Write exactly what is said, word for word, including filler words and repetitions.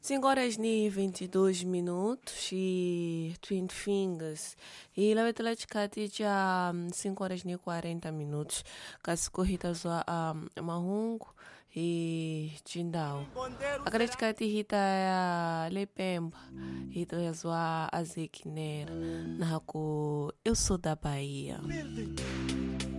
cinco horas e vinte e dois minutos e Twin Fingers. E lá vai ter já cinco horas e quarenta minutos. Caso corrida só a Mahungu e Jindal. A crítica de Rita é Lepemba. Rita é só a Zequinera. Na eu sou da Bahia.